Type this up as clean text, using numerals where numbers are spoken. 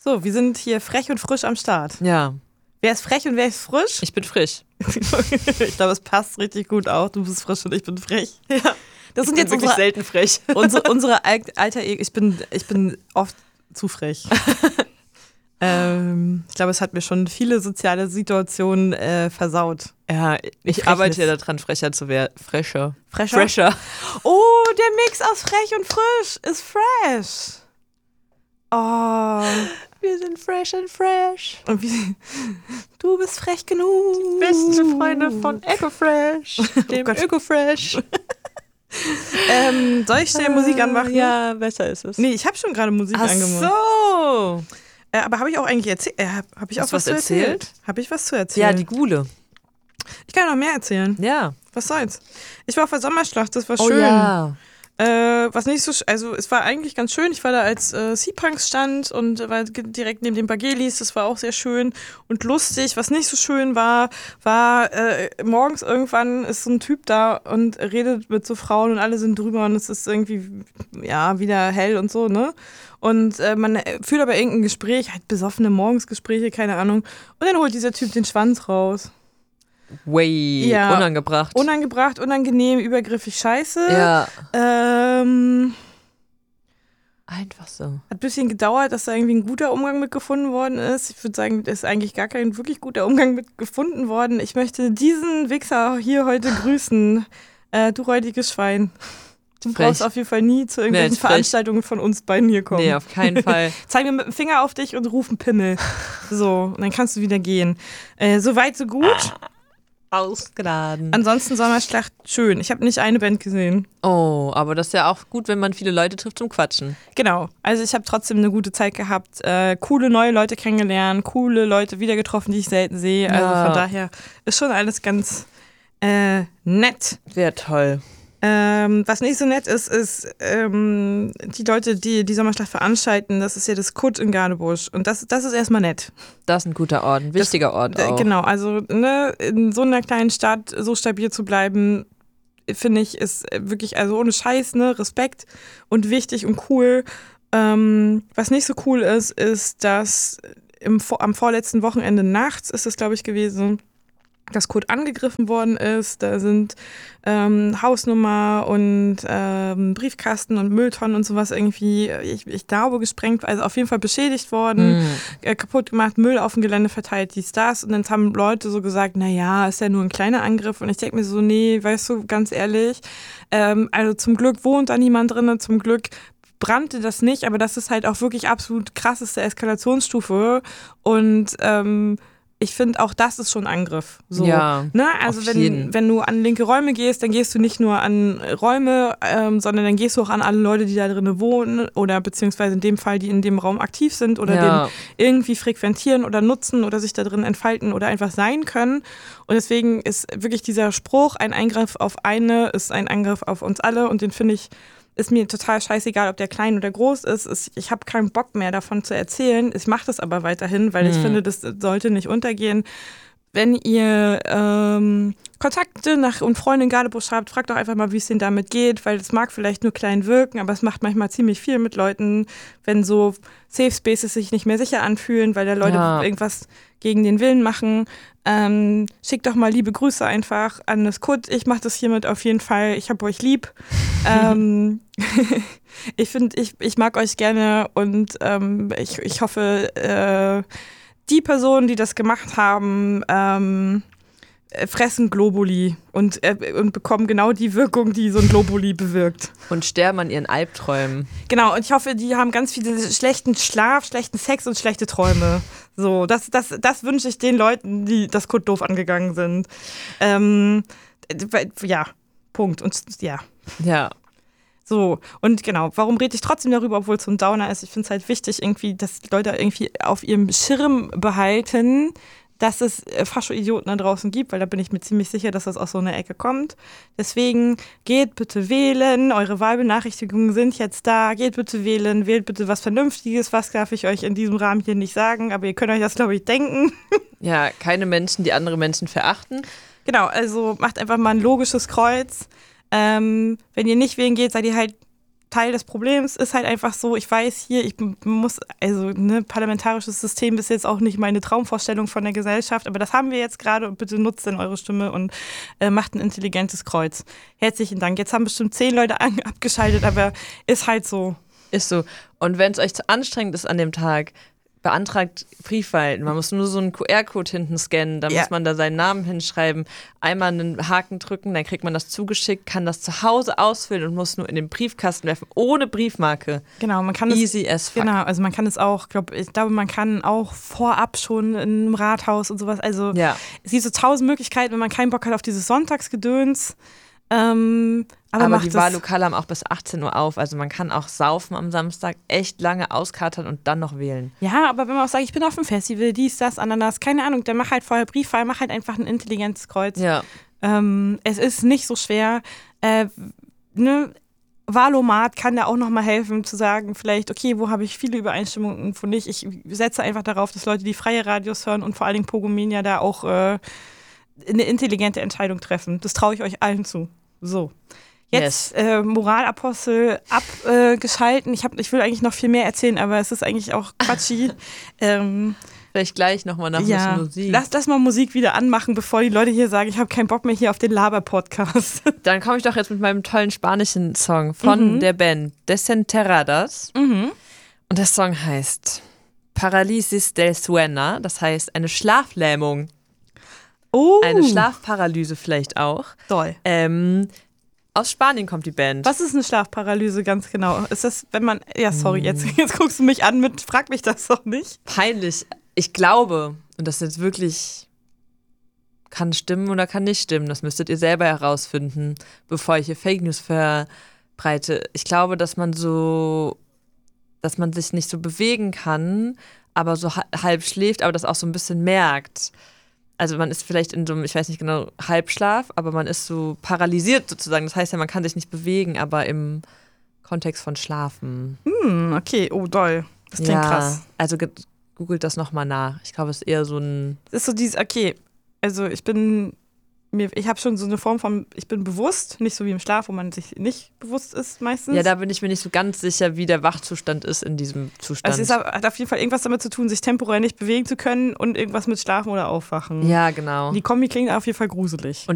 So, wir sind hier frech und frisch am Start. Ja. Wer ist frech und wer ist frisch? Ich bin frisch. Ich glaube, es passt richtig gut auch. Du bist frisch und ich bin frech. Ja. Das sind jetzt wirklich selten frech. unsere alter Ego. Ich bin oft zu frech. Ich glaube, es hat mir schon viele soziale Situationen versaut. Ja, ich arbeite ja daran, frecher zu werden. Fresher. Oh, der Mix aus frech und frisch ist fresh. Oh. Wir sind fresh and fresh. Und du bist frech genug. Die beste Freundin von EcoFresh, dem Ökofresh. Soll ich schnell Musik anmachen? Ja, besser ist es. Nee, ich habe schon gerade Musik angemacht. Ach so. Aber habe ich auch eigentlich erzählt? Habe ich auch was zu erzählen? Habe ich was zu erzählen? Ja, die Gule. Ich kann noch mehr erzählen. Ja. Was soll's? Ich war auf der Sommerschlacht, das war schön. Oh ja. Was nicht so, also es war eigentlich ganz schön. Ich war da als Sea-Punks stand und war direkt neben den Bagelis. Das war auch sehr schön und lustig. Was nicht so schön war morgens irgendwann ist so ein Typ da und redet mit so Frauen und alle sind drüber und es ist irgendwie ja wieder hell und so, ne? Und man führt aber irgendein Gespräch, halt besoffene Morgensgespräche, keine Ahnung. Und dann holt dieser Typ den Schwanz raus. Ja, unangebracht. Unangenehm, übergriffig, scheiße. Ja. Einfach so. Hat ein bisschen gedauert, dass da irgendwie ein guter Umgang mit gefunden worden ist. Ich würde sagen, da ist eigentlich gar kein wirklich guter Umgang mit gefunden worden. Ich möchte diesen Wichser hier heute grüßen. Du räudiges Schwein. Du brauchst auf jeden Fall nie zu irgendwelchen Veranstaltungen von uns beiden hier kommen. Nee, auf keinen Fall. Zeig mir mit dem Finger auf dich und ruf einen Pimmel. So, und dann kannst du wieder gehen. So weit, so gut. Ausgeladen. Ansonsten Sommerschlacht schön. Ich habe nicht eine Band gesehen. Oh, aber das ist ja auch gut, wenn man viele Leute trifft zum Quatschen. Genau. Also ich habe trotzdem eine gute Zeit gehabt. Coole neue Leute kennengelernt, coole Leute wieder getroffen, die ich selten sehe. Also von daher ist schon alles ganz nett. Sehr toll. Was nicht so nett ist die Leute, die die Sommerschlacht veranstalten, das ist ja das Kutt in Gardebusch. Und das ist erstmal nett. Das ist ein guter Ort, ein wichtiger Ort auch. Genau, also in so einer kleinen Stadt so stabil zu bleiben, finde ich, ist wirklich, also ohne Scheiß, ne, Respekt und wichtig und cool. Was nicht so cool ist, dass am vorletzten Wochenende nachts ist es, glaube ich, gewesen, dass Kurt angegriffen worden ist. Da sind Hausnummer und Briefkasten und Mülltonnen und sowas irgendwie, ich glaube, gesprengt, also auf jeden Fall beschädigt worden, kaputt gemacht, Müll auf dem Gelände verteilt, dies, das. Und dann haben Leute so gesagt, naja, ist ja nur ein kleiner Angriff. Und ich denke mir so, nee, weißt du, ganz ehrlich, also zum Glück wohnt da niemand drin, zum Glück brannte das nicht, aber das ist halt auch wirklich absolut krasseste Eskalationsstufe. Und ich finde, auch das ist schon Angriff. So, ja, ne? Also wenn du an linke Räume gehst, dann gehst du nicht nur an Räume, sondern dann gehst du auch an alle Leute, die da drin wohnen oder beziehungsweise in dem Fall, die in dem Raum aktiv sind oder den irgendwie frequentieren oder nutzen oder sich da drin entfalten oder einfach sein können. Und deswegen ist wirklich dieser Spruch, ein Eingriff auf eine ist ein Angriff auf uns alle und den finde ich, ist mir total scheißegal, ob der klein oder groß ist. Ich habe keinen Bock mehr davon zu erzählen. Ich mache das aber weiterhin, weil ich finde, das sollte nicht untergehen. Wenn ihr Kontakte und Freunde in Gardebusch habt, fragt doch einfach mal, wie es denen damit geht, weil es mag vielleicht nur klein wirken, aber es macht manchmal ziemlich viel mit Leuten, wenn so Safe Spaces sich nicht mehr sicher anfühlen, weil da Leute irgendwas gegen den Willen machen. Schickt doch mal liebe Grüße einfach an das Kut. Ich mache das hiermit auf jeden Fall. Ich habe euch lieb. Ich mag euch gerne und ich hoffe, die Personen, die das gemacht haben, fressen Globuli und bekommen genau die Wirkung, die so ein Globuli bewirkt. Und sterben an ihren Albträumen. Genau, und ich hoffe, die haben ganz viele schlechten Schlaf, schlechten Sex und schlechte Träume. So, das wünsche ich den Leuten, die das Kut doof angegangen sind. Ja, Punkt. Und ja. Ja. So, und genau, warum rede ich trotzdem darüber, obwohl es so ein Downer ist? Ich finde es halt wichtig, irgendwie, dass die Leute irgendwie auf ihrem Schirm behalten, dass es Fascho-Idioten da draußen gibt, weil da bin ich mir ziemlich sicher, dass das aus so einer Ecke kommt. Deswegen geht bitte wählen, eure Wahlbenachrichtigungen sind jetzt da, geht bitte wählen, wählt bitte was Vernünftiges, was darf ich euch in diesem Rahmen hier nicht sagen, aber ihr könnt euch das, glaube ich, denken. Ja, keine Menschen, die andere Menschen verachten. Genau, also macht einfach mal ein logisches Kreuz. Wenn ihr nicht wählen geht, seid ihr halt Teil des Problems ist halt einfach so, ich weiß hier, ich muss, also parlamentarisches System ist jetzt auch nicht meine Traumvorstellung von der Gesellschaft, aber das haben wir jetzt gerade und bitte nutzt dann eure Stimme und macht ein intelligentes Kreuz. Herzlichen Dank. Jetzt haben bestimmt 10 Leute abgeschaltet, aber ist halt so. Ist so. Und wenn es euch zu anstrengend ist an dem Tag, beantragt Briefwahl. Man muss nur so einen QR-Code hinten scannen, dann muss man da seinen Namen hinschreiben, einmal einen Haken drücken, dann kriegt man das zugeschickt, kann das zu Hause ausfüllen und muss nur in den Briefkasten werfen, ohne Briefmarke. Genau, man kann Easy as fuck. Genau, also man kann es auch, ich glaube, man kann auch vorab schon in einem Rathaus und sowas, also es gibt so 1000 Möglichkeiten, wenn man keinen Bock hat auf dieses Sonntagsgedöns. Aber die Wahllokale haben auch bis 18 Uhr auf. Also man kann auch saufen am Samstag, echt lange auskatern und dann noch wählen. Ja, aber wenn man auch sagt, ich bin auf dem Festival, dies, das, Ananas, keine Ahnung, dann mach halt vorher Briefwahl, mach halt einfach ein intelligentes Kreuz. Ja. Es ist nicht so schwer. Wahlomat kann da auch nochmal helfen, zu sagen, vielleicht, okay, wo habe ich viele Übereinstimmungen, wo nicht. Ich setze einfach darauf, dass Leute, die freie Radios hören und vor allen Dingen Pogomenia da auch eine intelligente Entscheidung treffen. Das traue ich euch allen zu. So. Jetzt Moralapostel abgeschalten. Ich will eigentlich noch viel mehr erzählen, aber es ist eigentlich auch quatschig. Vielleicht gleich nochmal nach bisschen Musik. Lass mal Musik wieder anmachen, bevor die Leute hier sagen, ich habe keinen Bock mehr hier auf den Laber-Podcast. Dann komme ich doch jetzt mit meinem tollen spanischen Song von der Band Desenterradas. Und der Song heißt Parálisis del Sueño, das heißt eine Schlaflähmung. Oh. Eine Schlafparalyse vielleicht auch. Toll. Aus Spanien kommt die Band. Was ist eine Schlafparalyse ganz genau? Ist das, wenn man, sorry, jetzt guckst du mich an frag mich das doch nicht. Peinlich. Ich glaube, und das jetzt wirklich kann stimmen oder kann nicht stimmen, das müsstet ihr selber herausfinden, bevor ich hier Fake News verbreite. Ich glaube, dass man sich nicht so bewegen kann, aber so halb schläft, aber das auch so ein bisschen merkt. Also man ist vielleicht in so einem, ich weiß nicht genau, Halbschlaf, aber man ist so paralysiert sozusagen. Das heißt ja, man kann sich nicht bewegen, aber im Kontext von Schlafen. Okay, oh doll. Das klingt krass. Also googelt das nochmal nach. Ich glaube, es ist eher so ein... Es ist so dieses, okay, also ich habe schon so eine Form von, ich bin bewusst, nicht so wie im Schlaf, wo man sich nicht bewusst ist meistens. Ja, da bin ich mir nicht so ganz sicher, wie der Wachzustand ist in diesem Zustand. Also es hat auf jeden Fall irgendwas damit zu tun, sich temporär nicht bewegen zu können und irgendwas mit Schlafen oder Aufwachen. Ja, genau. Die Kombi klingt auf jeden Fall gruselig.